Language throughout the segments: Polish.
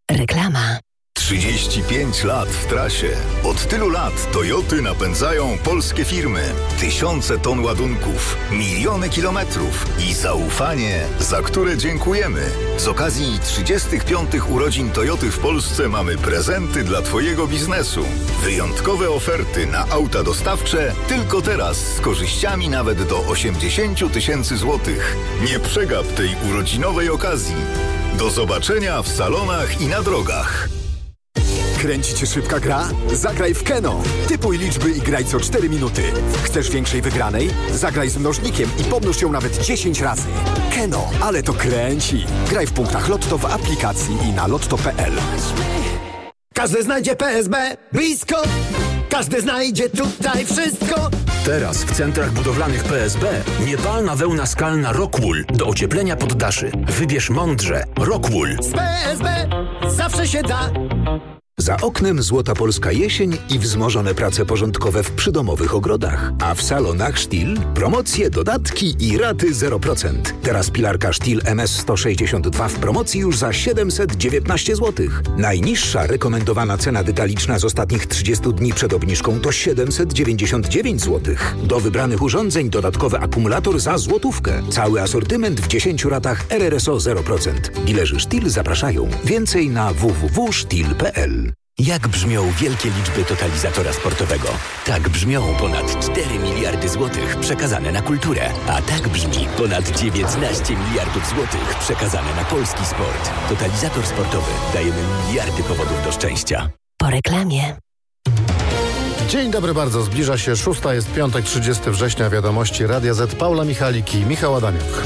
Reklama. 35 lat w trasie. Od tylu lat Toyoty napędzają polskie firmy. Tysiące ton ładunków, miliony kilometrów i zaufanie, za które dziękujemy. Z okazji 35 urodzin Toyoty w Polsce mamy prezenty dla Twojego biznesu. Wyjątkowe oferty na auta dostawcze tylko teraz z korzyściami nawet do 80 tysięcy złotych. Nie przegap tej urodzinowej okazji. Do zobaczenia w salonach i na drogach. Kręci cię szybka gra? Zagraj w Keno. Typuj liczby i graj co 4 minuty. Chcesz większej wygranej? Zagraj z mnożnikiem i pomnóż ją nawet 10 razy. Keno, ale to kręci. Graj w punktach Lotto w aplikacji i na lotto.pl. Każdy znajdzie PSB blisko. Każdy znajdzie tutaj wszystko. Teraz w centrach budowlanych PSB niepalna wełna skalna Rockwool do ocieplenia poddaszy. Wybierz mądrze. Rockwool. Z PSB zawsze się da. Za oknem złota polska jesień i wzmożone prace porządkowe w przydomowych ogrodach. A w salonach Stihl promocje, dodatki i raty 0%. Teraz pilarka Stihl MS162 w promocji już za 719 zł. Najniższa rekomendowana cena detaliczna z ostatnich 30 dni przed obniżką to 799 zł. Do wybranych urządzeń dodatkowy akumulator za złotówkę. Cały asortyment w 10 ratach RRSO 0%. Dilerzy Stihl zapraszają. Więcej na www.stihl.pl. Jak brzmią wielkie liczby totalizatora sportowego? Tak brzmią ponad 4 miliardy złotych przekazane na kulturę. A tak brzmi ponad 19 miliardów złotych przekazane na polski sport. Totalizator sportowy. Dajemy miliardy powodów do szczęścia. Po reklamie. Dzień dobry bardzo. Zbliża się 6. Jest piątek, 30 września. Wiadomości Radia Z. Paula Michaliki i Michał Adamiuk.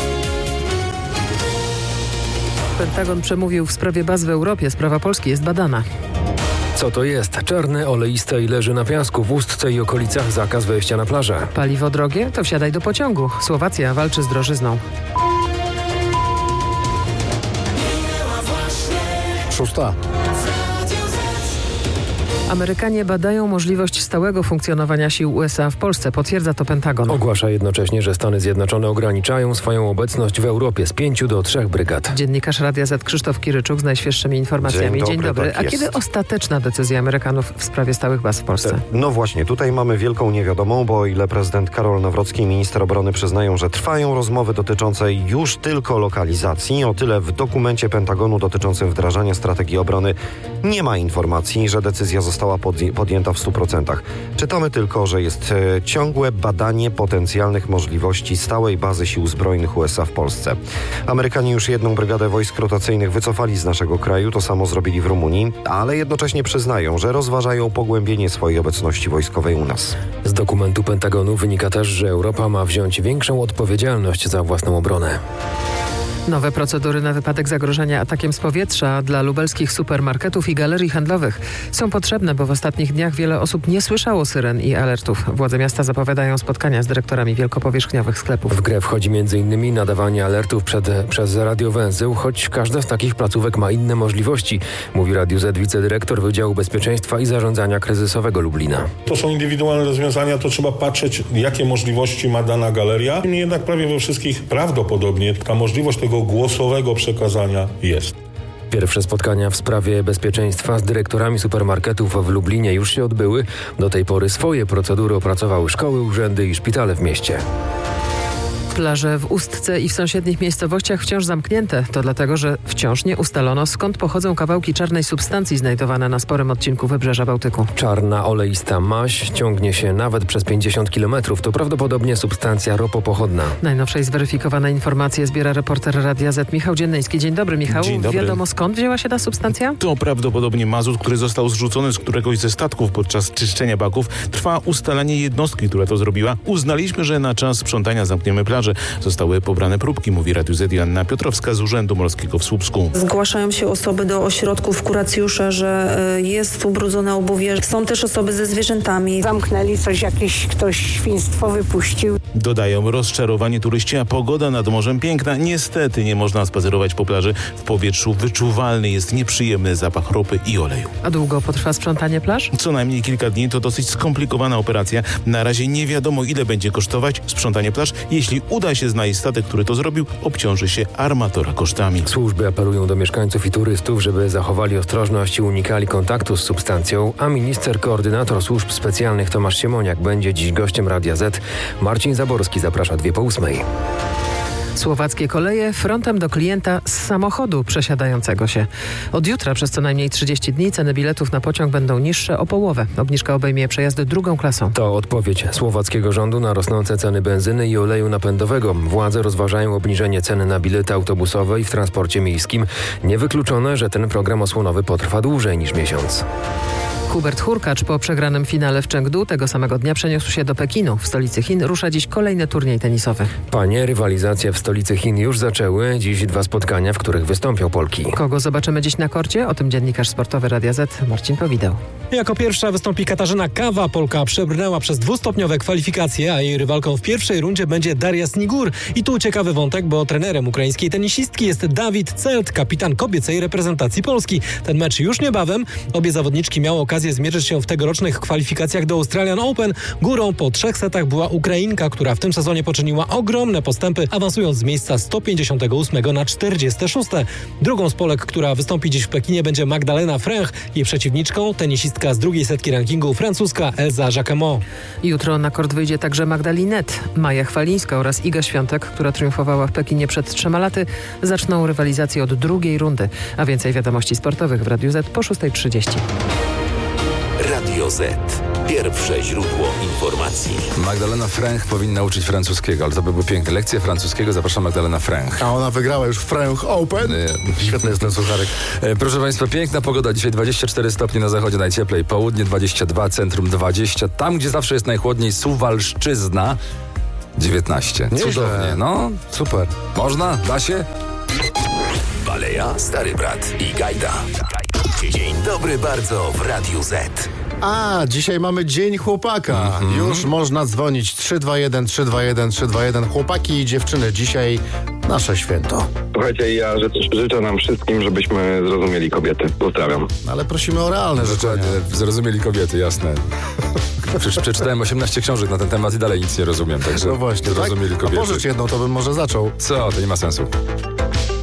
Pentagon przemówił w sprawie baz w Europie. Sprawa Polski jest badana. Co to jest? Czarne, oleiste i leży na piasku. W Ustce i okolicach zakaz wejścia na plażę. Paliwo drogie? To wsiadaj do pociągu. Słowacja walczy z drożyzną. 6. Amerykanie badają możliwość stałego funkcjonowania sił USA w Polsce. Potwierdza to Pentagon. Ogłasza jednocześnie, że Stany Zjednoczone ograniczają swoją obecność w Europie z 5 do 3 brygad. Dziennikarz Radia Z Krzysztof Kiryczuk z najświeższymi informacjami. Dzień dobry. Tak A kiedy ostateczna decyzja Amerykanów w sprawie stałych baz w Polsce? No właśnie, tutaj mamy wielką niewiadomą, bo o ile prezydent Karol Nawrocki i minister obrony przyznają, że trwają rozmowy dotyczące już tylko lokalizacji, o tyle w dokumencie Pentagonu dotyczącym wdrażania strategii obrony nie ma informacji, że decyzja została podjęta w 100%. Czytamy tylko, że jest ciągłe badanie potencjalnych możliwości stałej bazy sił zbrojnych USA w Polsce. Amerykanie już 1 brygadę wojsk rotacyjnych wycofali z naszego kraju, to samo zrobili w Rumunii, ale jednocześnie przyznają, że rozważają pogłębienie swojej obecności wojskowej u nas. Z dokumentu Pentagonu wynika też, że Europa ma wziąć większą odpowiedzialność za własną obronę. Nowe procedury na wypadek zagrożenia atakiem z powietrza dla lubelskich supermarketów i galerii handlowych są potrzebne, bo w ostatnich dniach wiele osób nie słyszało syren i alertów. Władze miasta zapowiadają spotkania z dyrektorami wielkopowierzchniowych sklepów. W grę wchodzi m.in. nadawanie alertów przez radiowęzeł, choć każda z takich placówek ma inne możliwości, mówi Radiu Z wicedyrektor Wydziału Bezpieczeństwa i Zarządzania Kryzysowego Lublina. To są indywidualne rozwiązania, to trzeba patrzeć, jakie możliwości ma dana galeria. Niemniej jednak prawie we wszystkich prawdopodobnie ta możliwość tego głosowego przekazania jest. Pierwsze spotkania w sprawie bezpieczeństwa z dyrektorami supermarketów w Lublinie już się odbyły. Do tej pory swoje procedury opracowały szkoły, urzędy i szpitale w mieście. Plaże w Ustce i w sąsiednich miejscowościach wciąż zamknięte. To dlatego, że wciąż nie ustalono, skąd pochodzą kawałki czarnej substancji znajdowane na sporym odcinku Wybrzeża Bałtyku. Czarna, oleista maź ciągnie się nawet przez 50 km. To prawdopodobnie substancja ropopochodna. Najnowszej zweryfikowane informacje zbiera reporter Radia Z Michał Dziennyjski. Dzień dobry, Michał. Dzień dobry. Wiadomo, skąd wzięła się ta substancja? To prawdopodobnie mazut, który został zrzucony z któregoś ze statków podczas czyszczenia baków. Trwa ustalanie jednostki, która to zrobiła. Uznaliśmy, że na czas sprzątania zamkniemy plażę. Zostały pobrane próbki, mówi Radiu Z Joanna Piotrowska z Urzędu Morskiego w Słupsku. Zgłaszają się osoby do ośrodków kuracjusze, że jest ubrudzone obuwie. Są też osoby ze zwierzętami. Zamknęli coś, ktoś świństwo wypuścił. Dodają rozczarowani turyści, a pogoda nad morzem piękna. Niestety nie można spacerować po plaży. W powietrzu wyczuwalny jest nieprzyjemny zapach ropy i oleju. A długo potrwa sprzątanie plaż? Co najmniej kilka dni. To dosyć skomplikowana operacja. Na razie nie wiadomo, ile będzie kosztować sprzątanie plaż. Jeśli uda się znaleźć statek, który to zrobił, obciąży się armatora kosztami. Służby apelują do mieszkańców i turystów, żeby zachowali ostrożność i unikali kontaktu z substancją, a minister koordynator służb specjalnych Tomasz Siemoniak będzie dziś gościem Radia Z. Marcin Zaborski zaprasza 2:08. Słowackie koleje frontem do klienta z samochodu przesiadającego się. Od jutra przez co najmniej 30 dni ceny biletów na pociąg będą niższe o połowę. Obniżka obejmie przejazdy drugą klasą. To odpowiedź słowackiego rządu na rosnące ceny benzyny i oleju napędowego. Władze rozważają obniżenie ceny na bilety autobusowe i w transporcie miejskim. Niewykluczone, że ten program osłonowy potrwa dłużej niż miesiąc. Hubert Hurkacz po przegranym finale w Chengdu tego samego dnia przeniósł się do Pekinu. W stolicy Chin rusza dziś kolejny turniej tenisowy. Panie, rywalizacje w stolicy Chin już zaczęły. Dziś 2 spotkania, w których wystąpią Polki. Kogo zobaczymy dziś na korcie? O tym dziennikarz sportowy Radia Z Marcin Powideł. Jako pierwsza wystąpi Katarzyna Kawa. Polka przebrnęła przez 2-stopniowe kwalifikacje, a jej rywalką w pierwszej rundzie będzie Daria Snigur. I tu ciekawy wątek, bo trenerem ukraińskiej tenisistki jest Dawid Celt, kapitan kobiecej reprezentacji Polski. Ten mecz już niebawem. Obie zawodniczki miały okazję zmierzyć się w tegorocznych kwalifikacjach do Australian Open. Górą po 3 setach była Ukrainka, która w tym sezonie poczyniła ogromne postępy, awansując z miejsca 158 na 46. Drugą z Polek, która wystąpi dziś w Pekinie, będzie Magdalena Fręch. Jej przeciwniczką tenisistka z drugiej setki rankingu, francuska Elza Jacquemot. Jutro na kort wyjdzie także Magdalinet. Maja Chwalińska oraz Iga Świątek, która triumfowała w Pekinie przed 3 laty, zaczną rywalizację od drugiej rundy. A więcej wiadomości sportowych w Radiu Z po 6:30. Radio Z. Pierwsze źródło informacji. Magdalena Fręch powinna uczyć francuskiego, ale to by były piękne lekcje francuskiego. Zapraszam Magdalena Fręch. A ona wygrała już Fręch Open. Świetny jest ten sucharek. Proszę Państwa, piękna pogoda. Dzisiaj 24 stopnie na zachodzie, najcieplej. Południe 22, centrum 20. Tam, gdzie zawsze jest najchłodniej, Suwalszczyzna 19. Nieźle. Cudownie, no. Super. Można? Da się? Baleja, Stary Brat i Gajda. Dzień dobry bardzo w Radiu Z. A, dzisiaj mamy Dzień Chłopaka. Już można dzwonić 321 321 321. Chłopaki i dziewczyny, dzisiaj nasze święto. Słuchajcie, ja życzę nam wszystkim, żebyśmy zrozumieli kobiety. Pozdrawiam. Ale prosimy o realne życzenia. Zrozumieli kobiety, jasne. Przeczytałem 18 książek na ten temat i dalej nic nie rozumiem, także no właśnie, zrozumieli tak? kobiety. A pożycz jedną, to bym może zaczął. Co? To nie ma sensu.